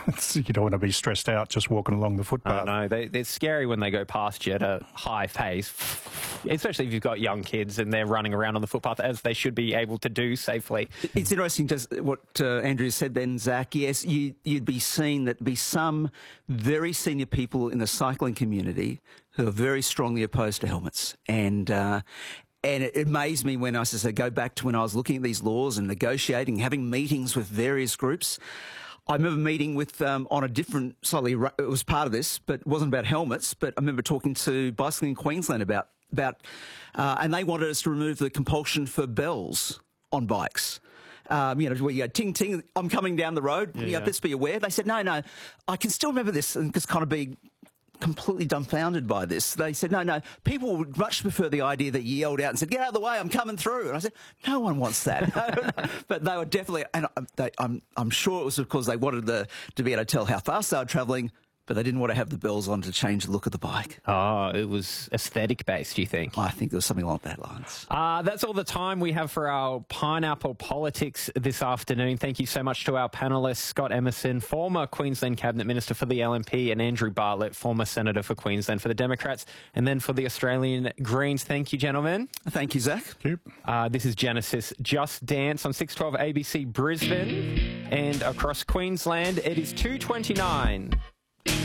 You don't want to be stressed out just walking along the footpath. I know. They're scary when they go past you at a high pace, especially if you've got young kids and they're running around on the footpath, as they should be able to do safely. It's interesting just what Andrew said then, Zach. Yes, you'd be seeing that be some very senior people in the cycling community who are very strongly opposed to helmets. And it amazed me when I go back to when I was looking at these laws and negotiating, having meetings with various groups. I remember meeting with, on a different, it was part of this, but it wasn't about helmets, but I remember talking to Bicycling Queensland about, and they wanted us to remove the compulsion for bells on bikes. Where you go, ting, ting, I'm coming down the road, let's be aware. They said, no, I can still remember this and just kind of be completely dumbfounded by this. They said, no, people would much prefer the idea that you yelled out and said, get out of the way, I'm coming through. And I said, no one wants that. But they were definitely, and I'm sure it was because they wanted to be able to tell how fast they were travelling, but they didn't want to have the bells on to change the look of the bike. Oh, it was aesthetic based, do you think? I think there was something along that lines. That's all the time we have for our Pineapple Politics this afternoon. Thank you so much to our panellists, Scott Emerson, former Queensland Cabinet Minister for the LNP, and Andrew Bartlett, former Senator for Queensland for the Democrats, and then for the Australian Greens. Thank you, gentlemen. Thank you, Zach. Yep. This is Genesis Just Dance on 612 ABC Brisbane, and across Queensland it is 2:29.